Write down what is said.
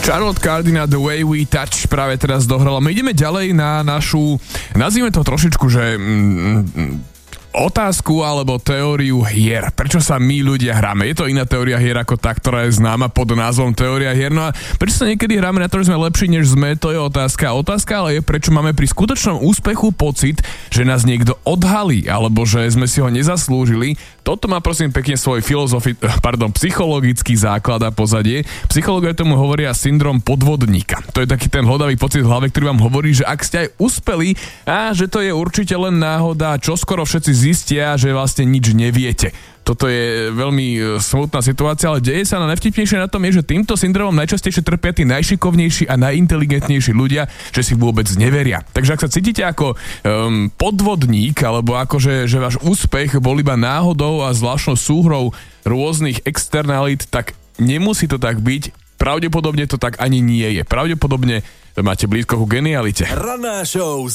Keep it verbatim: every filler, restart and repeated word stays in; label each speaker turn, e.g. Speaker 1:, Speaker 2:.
Speaker 1: Charlotte Cardina, The Way We Touch práve teraz dohrala. My ideme ďalej na našu, nazvime to trošičku, že mm, otázku alebo teóriu hier. Prečo sa my ľudia hráme? Je to iná teória hier ako tá, ktorá je známa pod názvom teória hier. No a prečo sa niekedy hráme na to, že sme lepší než sme, to je otázka. Otázka ale je, prečo máme pri skutočnom úspechu pocit, že nás niekto odhalí alebo že sme si ho nezaslúžili. Toto má prosím pekne svoj filozofi- pardon, psychologický základ a pozadie. Psychológovia tomu hovoria syndrom podvodníka. To je taký ten hlodavý pocit v hlave, ktorý vám hovorí, že ak ste aj uspeli a že to je určite len náhoda, čo skoro všetci zistia, že vlastne nič neviete. Toto je veľmi smutná situácia, ale deje sa, no najvtipnejšie na tom je, že týmto syndromom najčastejšie trpia tí najšikovnejší a najinteligentnejší ľudia, že si vôbec neveria. Takže ak sa cítite ako um, podvodník, alebo ako, že, že váš úspech bol iba náhodou a zvláštnou súhrou rôznych externalít, tak nemusí to tak byť. Pravdepodobne to tak ani nie je. Pravdepodobne máte blízko ku genialite.
Speaker 2: Ranná show